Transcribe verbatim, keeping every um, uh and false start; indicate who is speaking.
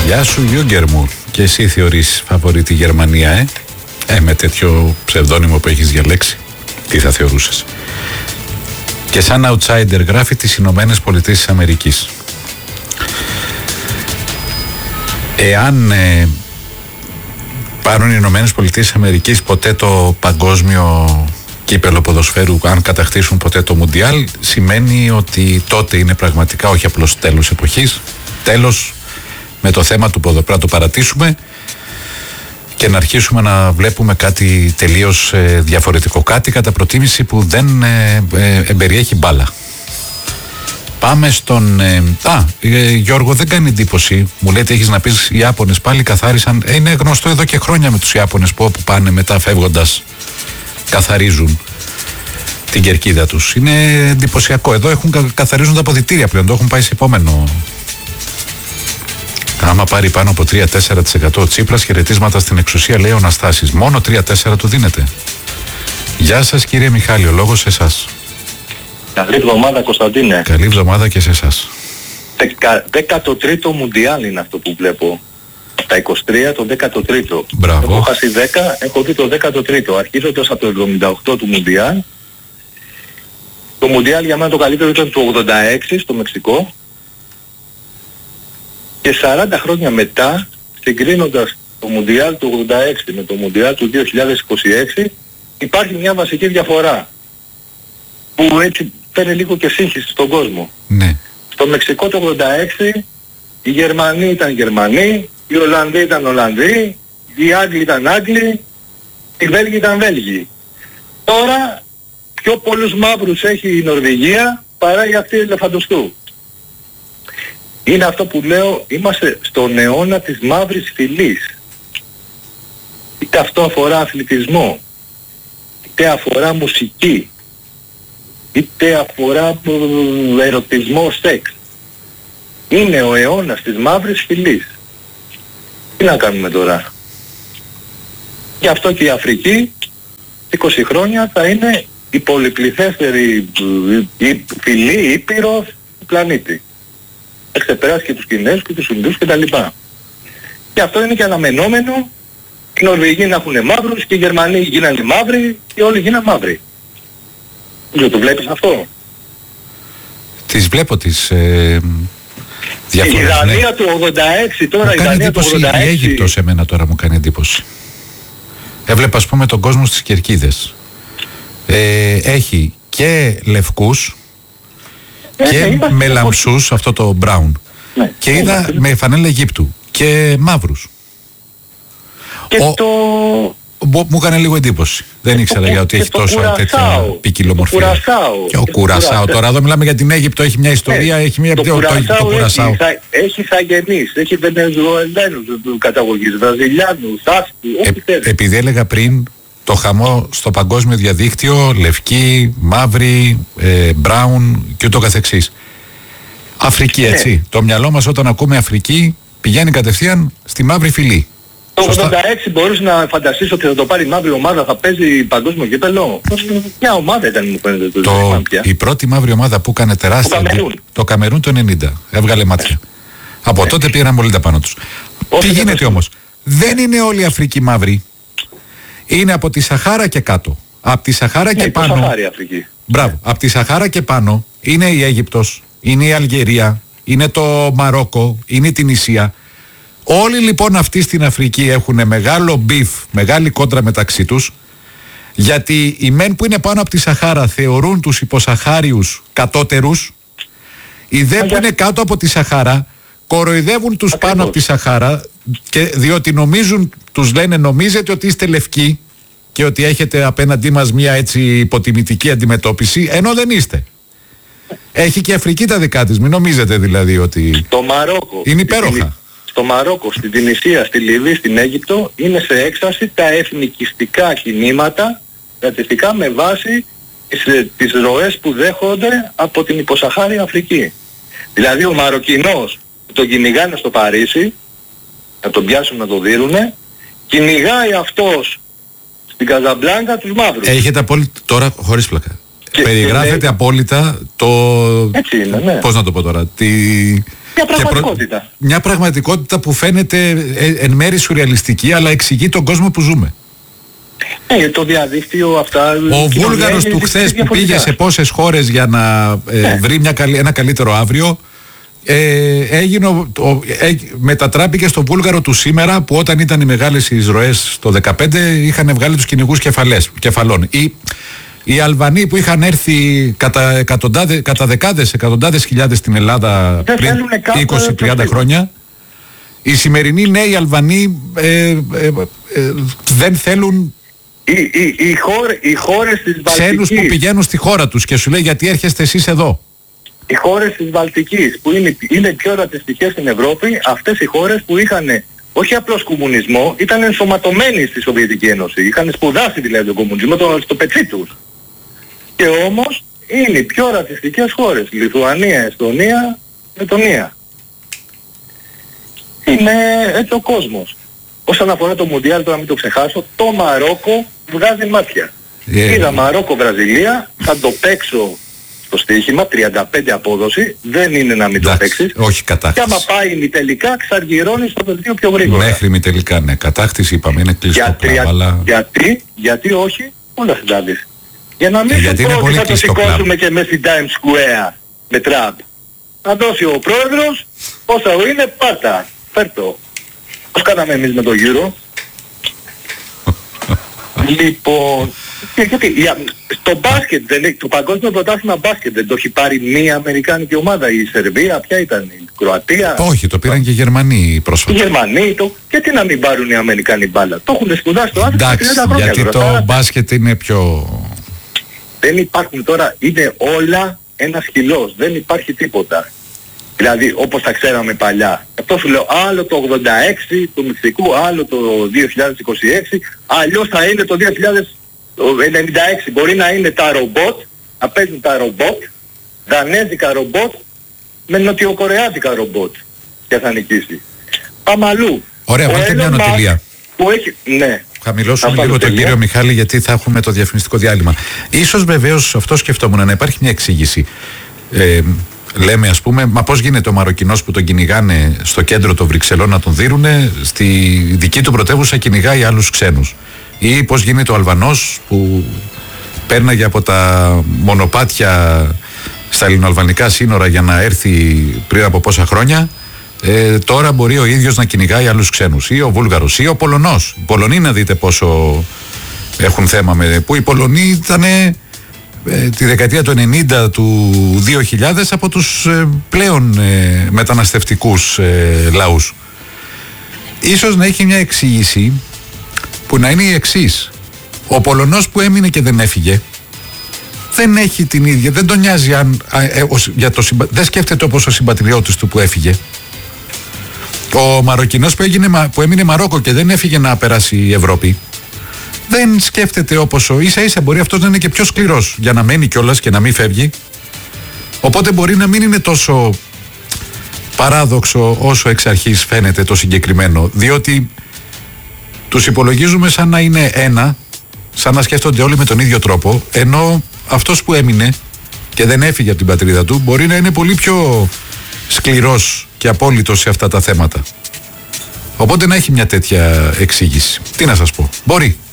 Speaker 1: Γεια σου Γιούγκερ μου. Και εσύ θεωρείς φαβορί τη Γερμανία, ε? Ε, με τέτοιο ψευδόνυμο που έχεις διαλέξει, τι θα θεωρούσες? Και σαν outsider γράφει τις Ηνωμένες Πολιτείες της Αμερικής. Εάν ε, πάρουν οι Ηνωμένες Πολιτείες της Αμερικής ποτέ το παγκόσμιο κύπελο ποδοσφαίρου, αν κατακτήσουν ποτέ το Μουντιάλ, σημαίνει ότι τότε είναι πραγματικά όχι απλώς τέλος εποχής, τέλος με το θέμα του ποδοσφαίρου, να το παρατήσουμε και να αρχίσουμε να βλέπουμε κάτι τελείως ε, διαφορετικό, κάτι κατά προτίμηση που δεν ε, ε, εμπεριέχει μπάλα. Πάμε στον... Ε, α, ε, Γιώργο, δεν κάνει εντύπωση, μου λέει ότι έχεις να πεις οι Ιάπωνες πάλι καθάρισαν. Ε, είναι γνωστό εδώ και χρόνια με τους Ιάπωνες που όπου πάνε μετά φεύγοντας καθαρίζουν την κερκίδα τους. Είναι εντυπωσιακό. Εδώ έχουν, καθαρίζουν τα αποδυτήρια πλέον, το έχουν πάει σε επόμενο. Άμα πάρει πάνω από τρία με τέσσερα τοις εκατό ο Τσίπρας, χαιρετίσματα στην εξουσία, λέει ο Αναστάσης. Μόνο τρία με τέσσερα του δίνεται. Γεια σας κύριε Μιχάλη, ο λόγος σε εσάς.
Speaker 2: Καλή εβδομάδα Κωνσταντίνε.
Speaker 1: Καλή εβδομάδα και σε εσάς.
Speaker 2: δέκατο τρίτο Μουντιάλ είναι αυτό που βλέπω. Τα είκοσι τρία το δέκατο τρίτο.
Speaker 1: Μπράβο.
Speaker 2: Έχω χάσει δέκα, έχω δει το δέκατο τρίτο. Αρχίζοντας από το εβδομήντα οκτώ του Μουντιάλ. Το Μουντιάλ για μένα το καλύτερο ήταν το ογδόντα έξι στο Μεξικό. Και σαράντα χρόνια μετά, συγκρίνοντας το Μουντιάλ του ογδόντα έξι με το Μουντιάλ του δύο χιλιάδες είκοσι έξι, υπάρχει μια βασική διαφορά. Που έτσι φέρνει λίγο και σύγχυση στον κόσμο.
Speaker 1: Ναι.
Speaker 2: Στο Μεξικό το ογδόντα έξι οι Γερμανοί ήταν Γερμανοί, οι Ολλανδοί ήταν Ολλανδοί, οι Άγγλοι ήταν Άγγλοι, οι Βέλγοι ήταν Βέλγοι. Τώρα πιο πολλούς μαύρους έχει η Νορβηγία παρά η αυτή η Ελεφαντοστού. Είναι αυτό που λέω, είμαστε στον αιώνα της μαύρης φυλής. Είτε αυτό αφορά αθλητισμό, είτε αφορά μουσική, είτε αφορά ερωτισμό, σεξ. Είναι ο αιώνας της μαύρης φυλής. Τι να κάνουμε τώρα? Γι' αυτό και η Αφρική είκοσι χρόνια θα είναι η πολυπληθέστερη η φυλή, ήπειρος του πλανήτη. Θα ξεπεράσει και τους Κινέζους και τους Ινδούς και τα λοιπά. Και αυτό είναι και αναμενόμενο. Οι Νορβηγοί να έχουν μαύρους και οι Γερμανοί γίνανε μαύροι και όλοι γίνανε μαύροι. Δεν το βλέπεις αυτό?
Speaker 1: Τις βλέπω τις ε, διαφορές.
Speaker 2: Η Δανία ναι. του ογδόντα έξι τώρα, η Δανία του ογδόντα έξι.
Speaker 1: Η Αίγυπτος εμένα τώρα μου κάνει εντύπωση. Έβλεπα ας πούμε τον κόσμο στις κερκίδες. Ε, έχει και λευκούς ε, και ε, με λαμψούς, αυτό το μπράουν. Ναι, και είδα είμαστε. Με φανέλα Αιγύπτου και μαύρους.
Speaker 2: Και
Speaker 1: Ο...
Speaker 2: το...
Speaker 1: Μου έκανε λίγο εντύπωση. Δεν ήξερα για ότι έχει τόσο τέτοια ποικιλομορφία. Και ο Κουρασάο. Τώρα εδώ μιλάμε για την Αίγυπτο, έχει μια ιστορία,
Speaker 2: ε,
Speaker 1: έχει μια
Speaker 2: το
Speaker 1: Κουρασάο.
Speaker 2: Έχει θαγενείς, έχει Βενεζουελένους καταγωγής, Βραζιλιάνους, άσπρου, ό,τι θέλει.
Speaker 1: Επειδή έλεγα πριν το χαμό στο παγκόσμιο διαδίκτυο, λευκή, μαύρη, ε, μπράουν και ούτω καθεξής. Αφρική, έτσι. Το μυαλό μας όταν ακούμε Αφρική πηγαίνει κατευθείαν στη μαύρη φυλή.
Speaker 2: Το ογδόντα έξι μπορείς να φανταστείς ότι θα το πάρει η μαύρη ομάδα, θα παίζει παγκόσμιο κύπελλο? Μια ομάδα ήταν μου φαίνεται το,
Speaker 1: το η πρώτη μαύρη ομάδα που έκανε τεράστια...
Speaker 2: Το Καμερούν.
Speaker 1: Το Καμερούν το ενενήντα. Έβγαλε μάτια. Από τότε πήγαιναν πολύ τα πάνω τους. Τι γίνεται όμως? Δεν είναι όλη η Αφρική μαύρη. Είναι από τη Σαχάρα και κάτω. Από τη Σαχάρα και πάνω...
Speaker 2: Σαχάρη Αφρική.
Speaker 1: Μπράβο. Από τη Σαχάρα και πάνω είναι η Αίγυπτος, είναι η Αλγερία, είναι το Μαρόκο, είναι η Τινησία. Όλοι λοιπόν αυτοί στην Αφρική έχουν μεγάλο μπιφ, μεγάλη κόντρα μεταξύ τους, γιατί οι μεν που είναι πάνω από τη Σαχάρα θεωρούν τους υποσαχάριους κατώτερους, οι δε που είναι κάτω από τη Σαχάρα κοροϊδεύουν τους Ακριβώς. πάνω από τη Σαχάρα, και διότι νομίζουν, τους λένε νομίζετε ότι είστε λευκοί και ότι έχετε απέναντί μας μια έτσι υποτιμητική αντιμετώπιση, ενώ δεν είστε. Έχει και η Αφρική τα δικά της, μην νομίζετε δηλαδή ότι
Speaker 2: το Μαρόκο
Speaker 1: είναι υπέροχα.
Speaker 2: Στο Μαρόκο, στην Τινησία, στη Λιβύη, στην Αίγυπτο είναι σε έξαρση τα εθνικιστικά κινήματα ρατσιστικά με βάση τις, τις ροές που δέχονται από την υποσαχάρια Αφρική. Δηλαδή ο Μαροκινός που τον κυνηγάνε στο Παρίσι, να τον πιάσουν να τον δίνουνε, κυνηγάει αυτός στην Καζαμπλάνκα τους μαύρους.
Speaker 1: Έχετε απόλυτα, τώρα χωρίς πλάκα, περιγράφεται και... απόλυτα το...
Speaker 2: Έτσι είναι, ναι.
Speaker 1: Πώς να το πω τώρα, τη...
Speaker 2: Μια πραγματικότητα. Προ...
Speaker 1: Μια πραγματικότητα που φαίνεται ε, εν μέρει σουρεαλιστική, αλλά εξηγεί τον κόσμο που ζούμε.
Speaker 2: Ε, το διαδίκτυο αυτά...
Speaker 1: Ο Βούλγαρος του χθες που πήγε σε πόσες χώρες για να ε, ε. βρει μια καλή, ένα καλύτερο αύριο, ε, έγινε, ο, ε, μετατράπηκε στο Βούλγαρο του σήμερα, που όταν ήταν οι μεγάλες εισρωές το δεκαπέντε είχαν βγάλει τους κυνηγούς κεφαλές, κεφαλών. Οι, οι Αλβανοί που είχαν έρθει κατά, εκατοντάδες, κατά δεκάδες, εκατοντάδες χιλιάδες στην Ελλάδα δεν πριν είκοσι τριάντα χρόνια, οι σημερινοί νέοι Αλβανοί ε, ε, ε, ε, δεν θέλουν
Speaker 2: οι, οι, οι, χώρες, οι χώρες της Βαλτικής,
Speaker 1: ξένους που πηγαίνουν στη χώρα τους και σου λέει γιατί έρχεστε εσείς εδώ.
Speaker 2: Οι χώρες της Βαλτικής που είναι, είναι πιο ρατσιστικές στην Ευρώπη, αυτές οι χώρες που είχαν όχι απλώς κομμουνισμό, ήταν ενσωματωμένοι στη Σοβιετική Ένωση. Είχαν σπουδάσει δηλαδή τον κομμουνισμό το, στο πετσί τους. Και όμως είναι οι πιο ρατσιστικές χώρες. Λιθουανία, Εστονία, Λετονία. Είναι έτσι ο κόσμος. Όσον αφορά το Μουντιάλ, τώρα μην το ξεχάσω, το Μαρόκο βγάζει μάτια. Yeah. Είδα Μαρόκο-Βραζιλία, θα το παίξω στο στοίχημα, τριάντα πέντε απόδοση, δεν είναι να μην
Speaker 1: Εντάξει,
Speaker 2: το παίξεις.
Speaker 1: Όχι κατάκτηση.
Speaker 2: Και άμα πάει ημιτελικά, ξαργυρώνει στο δελτίο πιο γρήγορα.
Speaker 1: Μέχρι ημιτελικά, ναι. Κατάκτηση είπαμε, είναι κλειστό
Speaker 2: για,
Speaker 1: πράγμα, αλλά...
Speaker 2: Γιατί, γιατί όχι, όλα συντάδεις. Για να μην ε, σου πω ότι θα το σηκώσουμε και μέσα στην Times Square με Τραμπ. Να δώσει ο πρόεδρος, όσα είναι, πάρτα, φέρτο. Πώς κάναμε εμείς με το Euro. Λοιπόν, γιατί, στο μπάσκετ, δεν, το παγκόσμιο πρωτάθλημα μπάσκετ δεν το έχει πάρει μία αμερικάνικη ομάδα, η Σερβία, ποια ήταν, η Κροατία.
Speaker 1: Όχι, το πήραν και οι Γερμανοί πρόσφατα.
Speaker 2: Οι Γερμανοί, το, γιατί να μην πάρουν οι Αμερικάνοι μπάλα. Το έχουν σπουδάσει το άθλημα τριάντα χρόνια.
Speaker 1: Γιατί το τώρα, μπάσκετ είναι πιο...
Speaker 2: Δεν υπάρχουν τώρα, είναι όλα ένας χυλός, δεν υπάρχει τίποτα. Δηλαδή όπως τα ξέραμε παλιά. Αυτό σου λέω, άλλο το ογδόντα έξι του Μεξικού, άλλο το δύο χιλιάδες είκοσι έξι, αλλιώς θα είναι το δύο χιλιάδες ενενήντα έξι. Μπορεί να είναι τα ρομπότ, να παίζουν τα ρομπότ, δανέζικα ρομπότ με νοτιοκορεάτικα ρομπότ και θα νικήσει. Πάμε αλλού.
Speaker 1: Ωραία, βάλτε μια νοτιλία.
Speaker 2: Που έχει, ναι.
Speaker 1: Χαμηλώσουμε λίγο τον κύριο Μιχάλη, γιατί θα έχουμε το διαφημιστικό διάλειμμα. Ίσως βεβαίως αυτό σκεφτόμουν, να υπάρχει μια εξήγηση. Ε, λέμε ας πούμε, μα πώς γίνεται ο Μαροκινός που τον κυνηγάνε στο κέντρο των Βρυξελών να τον δίνουνε, στη δική του πρωτεύουσα κυνηγάει άλλους ξένους. Ή πώς γίνεται ο Αλβανός που πέρναγε από τα μονοπάτια στα ελληνοαλβανικά σύνορα για να έρθει πριν από πόσα χρόνια, ε, τώρα μπορεί ο ίδιος να κυνηγάει άλλους ξένους. Ή ο Βούλγαρος ή ο Πολωνός. Οι Πολωνοί, να δείτε πόσο έχουν θέμα με... που οι Πολωνοί ήταν ε, τη δεκαετία του ενενήντα του δύο χιλιάδες από τους ε, πλέον ε, μεταναστευτικούς ε, λαούς. Ίσως να έχει μια εξήγηση που να είναι η εξής. Ο Πολωνός που έμεινε και δεν έφυγε δεν έχει την ίδια, δεν τον νοιάζει αν, ε, ως, για το συμπα, δεν σκέφτεται όπως ο συμπατριώτης του που έφυγε. Ο Μαροκινός που, έγινε, που έμεινε Μαρόκο και δεν έφυγε να περάσει η Ευρώπη, δεν σκέφτεται όπως ο, ίσα ίσα μπορεί αυτός να είναι και πιο σκληρός για να μένει κιόλας και να μην φεύγει. Οπότε μπορεί να μην είναι τόσο παράδοξο όσο εξ αρχής φαίνεται το συγκεκριμένο, διότι τους υπολογίζουμε σαν να είναι ένα, σαν να σκέφτονται όλοι με τον ίδιο τρόπο, ενώ αυτός που έμεινε και δεν έφυγε από την πατρίδα του μπορεί να είναι πολύ πιο σκληρός και απόλυτος σε αυτά τα θέματα. Οπότε να έχει μια τέτοια εξήγηση. Τι να σας πω. Μπορεί.